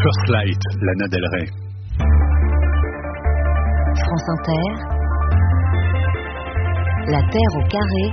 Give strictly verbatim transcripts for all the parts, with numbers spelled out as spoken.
First Light, Lana Del Rey. France Inter, La Terre au carré,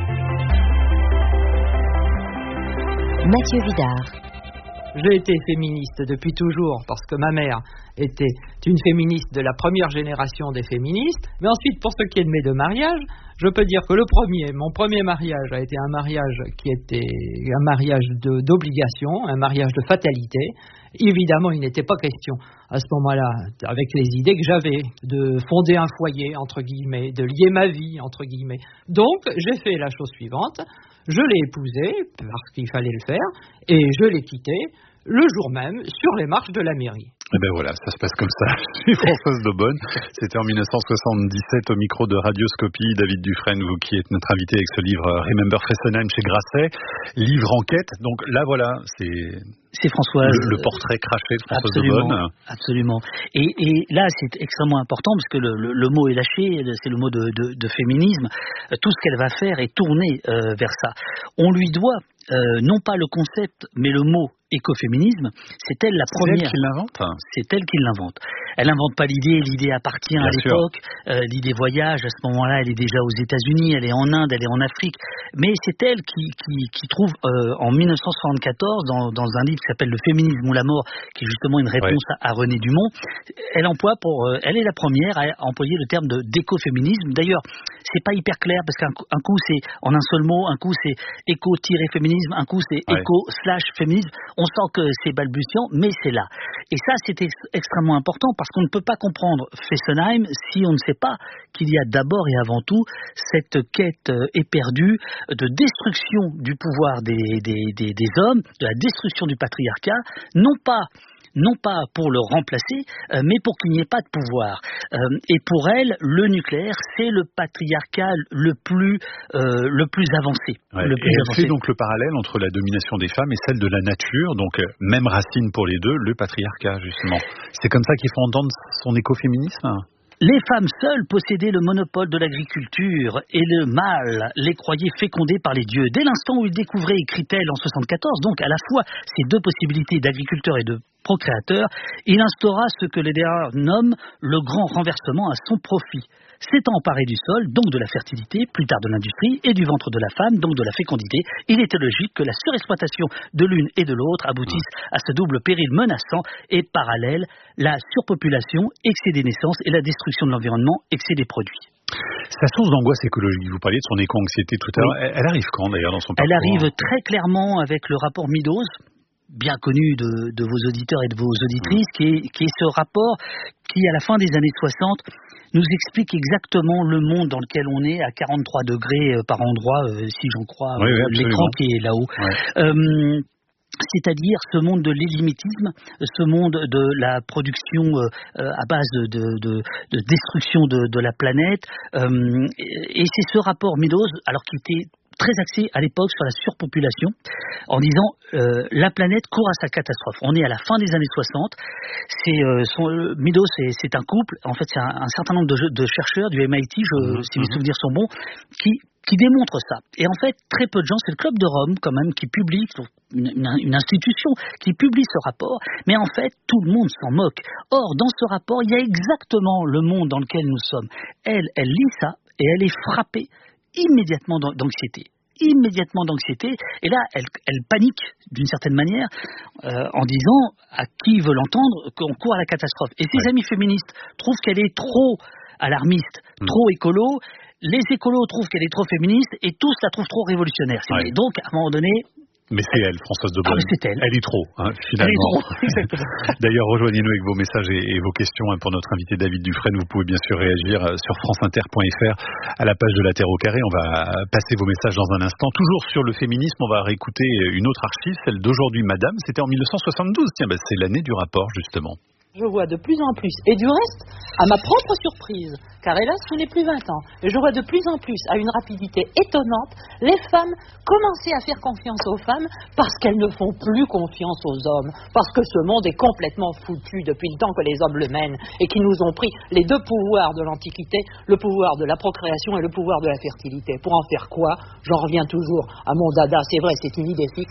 Mathieu Vidard. J'ai été féministe depuis toujours parce que ma mère était une féministe de la première génération des féministes. Mais ensuite, pour ce qui est de mes deux mariages, je peux dire que le premier, mon premier mariage a été un mariage qui était un mariage de, d'obligation, un mariage de fatalité. Évidemment, il n'était pas question à ce moment-là, avec les idées que j'avais, de fonder un foyer, entre guillemets, de lier ma vie, entre guillemets. Donc, j'ai fait la chose suivante. Je l'ai épousé, parce qu'il fallait le faire, et je l'ai quitté le jour même sur les marches de la mairie. Et ben voilà, ça se passe comme ça. Je suis Françoise Daubonne. C'était en dix-neuf cent soixante-dix-sept au micro de Radioscopie. David Dufresne, vous qui êtes notre invité avec ce livre Remember Fessenheim chez Grasset. Livre enquête. Donc là, voilà, c'est... C'est Françoise. Le, le portrait craché de Françoise absolument, Daubonne. Absolument. Et, et là, c'est extrêmement important parce que le, le, le mot est lâché, c'est le mot de, de, de féminisme. Tout ce qu'elle va faire est tourné euh, vers ça. On lui doit euh, non pas le concept, mais le mot écoféminisme. C'est elle la première. C'est elle qui l'invente. C'est elle qui l'invente. Elle n'invente pas l'idée, l'idée appartient Bien à l'époque. Euh, l'idée voyage, à ce moment-là, elle est déjà aux États-Unis, elle est en Inde, elle est en Afrique. Mais c'est elle qui, qui, qui trouve euh, en dix-neuf cent soixante-quatorze, dans, dans un livre qui s'appelle Le féminisme ou la mort, qui est justement une réponse ouais. à, à René Dumont, elle emploie pour, euh, elle est la première à employer le terme de d'écoféminisme. D'ailleurs, c'est pas hyper clair parce qu'un un coup c'est en un seul mot, un coup c'est éco-féminisme, un coup c'est ouais. éco-féminisme. On sent que c'est balbutiant, mais c'est là. Et ça, c'est ex- extrêmement important parce qu'on ne peut pas comprendre Fessenheim si on ne sait pas qu'il y a d'abord et avant tout cette quête euh, éperdue de destruction du pouvoir des, des, des, des hommes, de la destruction du patriarcat, non pas non pas pour le remplacer, euh, mais pour qu'il n'y ait pas de pouvoir. Euh, et pour elle, le nucléaire, c'est le patriarcat le plus, euh, le plus avancé. Ouais, le plus et elle avancé. fait donc le parallèle entre la domination des femmes et celle de la nature, donc euh, même racine pour les deux, le patriarcat justement. C'est comme ça qu'il faut entendre son écoféminisme ? Les femmes seules possédaient le monopole de l'agriculture et le mâle les croyait fécondés par les dieux. Dès l'instant où il découvrait, écrit-elle en soixante-quatorze, donc à la fois ces deux possibilités d'agriculteur et de procréateur, il instaura ce que les derniers nomment le grand renversement à son profit. S'étant emparé du sol, donc de la fertilité, plus tard de l'industrie, et du ventre de la femme, donc de la fécondité, il était logique que la surexploitation de l'une et de l'autre aboutisse à ce double péril menaçant et parallèle, la surpopulation, excès des naissances, et la destruction de l'environnement, excès des produits. Sa source d'angoisse écologique, vous parliez de son éco-anxiété tout à l'heure, oui. elle, elle arrive quand d'ailleurs dans son parcours ? Elle arrive très clairement avec le rapport Meadows, bien connu de, de vos auditeurs et de vos auditrices, qui est, qui est ce rapport qui, à la fin des années soixante, nous explique exactement le monde dans lequel on est à quarante-trois degrés par endroit, euh, si j'en crois, oui, oui, l'écran qui est là-haut. Ouais. Euh, c'est-à-dire ce monde de l'illimitisme, ce monde de la production euh, à base de, de, de, de destruction de, de la planète. Euh, et c'est ce rapport Meadows, alors qu'il était très axé à l'époque sur la surpopulation, en disant euh, la planète court à sa catastrophe. On est à la fin des années soixante. C'est, euh, son, euh, Meadows, c'est, c'est un couple, en fait c'est un, un certain nombre de, de chercheurs du M I T, je, mmh, si mes mmh. souvenirs sont bons, qui, qui démontrent ça. Et en fait, très peu de gens, c'est le Club de Rome quand même qui publie, une, une, une institution qui publie ce rapport, mais en fait, tout le monde s'en moque. Or, dans ce rapport, il y a exactement le monde dans lequel nous sommes. Elle, elle lit ça et elle est frappée immédiatement d'anxiété. immédiatement d'anxiété, et là, elle, elle panique d'une certaine manière, euh, en disant à qui veut l'entendre qu'on court à la catastrophe. Et ses ouais. amis féministes trouvent qu'elle est trop alarmiste, mmh. trop écolo, les écolos trouvent qu'elle est trop féministe, et tous la trouvent trop révolutionnaire. Ouais. Donc, à un moment donné... Mais c'est elle, Françoise Daubonne. Ah, c'est elle. Elle est trop, hein, finalement. Elle est trop, exactement. D'ailleurs, rejoignez-nous avec vos messages et, et vos questions hein, pour notre invité David Dufresne. Vous pouvez bien sûr réagir sur franceinter point f r à la page de La Terre au carré. On va passer vos messages dans un instant. Toujours sur le féminisme, on va réécouter une autre archive, celle d'aujourd'hui, Madame. C'était en dix-neuf cent soixante-douze. Tiens, bah, c'est l'année du rapport, justement. Je vois de plus en plus, et du reste, à ma propre surprise, car hélas, ce n'est plus vingt ans, et je vois de plus en plus, à une rapidité étonnante, les femmes commencer à faire confiance aux femmes parce qu'elles ne font plus confiance aux hommes, parce que ce monde est complètement foutu depuis le temps que les hommes le mènent, et qui nous ont pris les deux pouvoirs de l'Antiquité, le pouvoir de la procréation et le pouvoir de la fertilité. Pour en faire quoi ? J'en reviens toujours à mon dada, c'est vrai, c'est une idée fixe,